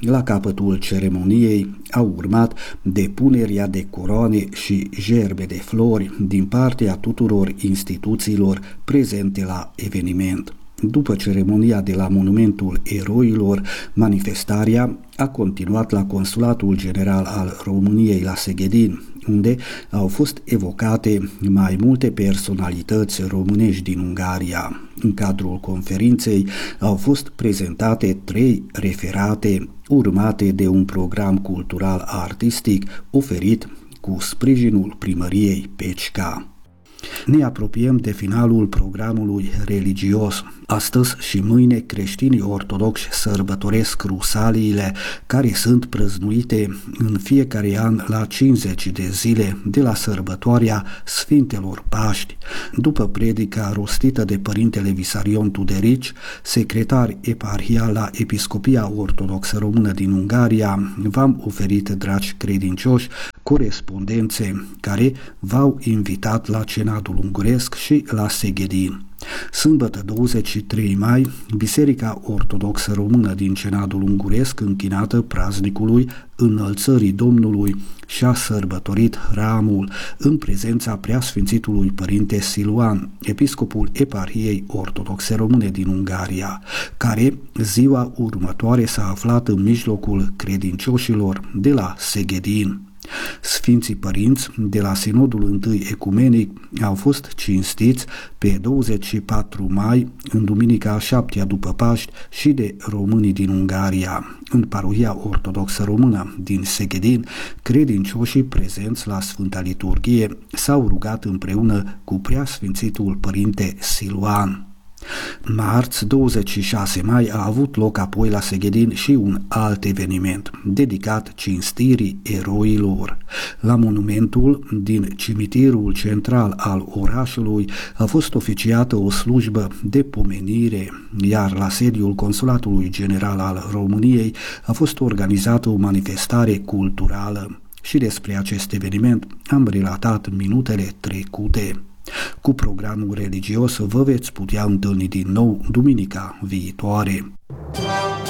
La capătul ceremoniei a urmat depunerea de coroane și gerbe de flori din partea tuturor instituțiilor prezente la eveniment. După ceremonia de la Monumentul Eroilor, manifestarea a continuat la Consulatul General al României la Seghedin, unde au fost evocate mai multe personalități românești din Ungaria. În cadrul conferinței au fost prezentate 3 referate, urmate de un program cultural-artistic oferit cu sprijinul primăriei Pecica. Ne apropiem de finalul programului religios. Astăzi și mâine creștinii ortodoxi sărbătoresc rusaliile, care sunt prăznuite în fiecare an la 50 de zile de la sărbătoarea Sfintelor Paști. După predica rostită de părintele Visarion Tuderici, secretar eparhial la Episcopia Ortodoxă Română din Ungaria, v-am oferit, dragi credincioși, corespondențe care v-au invitat la Cenadul Unguresc și la Seghedin. Sâmbătă 23 mai, Biserica Ortodoxă Română din Cenadul Unguresc, închinată praznicului Înălțării Domnului, și-a sărbătorit hramul în prezența Preasfințitului Părinte Siluan, episcopul eparhiei ortodoxe române din Ungaria, care ziua următoare s-a aflat în mijlocul credincioșilor de la Seghedin. Sfinții părinți de la Sinodul I Ecumenic au fost cinstiți pe 24 mai, în duminica a 7-a după Paști, și de românii din Ungaria. În parohia ortodoxă română din Seghedin, credincioșii prezenți la Sfânta Liturghie s-au rugat împreună cu Preasfințitul Părinte Siluan. Marți, 26 mai, a avut loc apoi la Seghedin și un alt eveniment, dedicat cinstirii eroilor. La monumentul din cimitirul central al orașului a fost oficiată o slujbă de pomenire, iar la sediul Consulatului General al României a fost organizată o manifestare culturală. Și despre acest eveniment am relatat minutele trecute. Cu programul religios vă veți putea întâlni din nou duminica viitoare.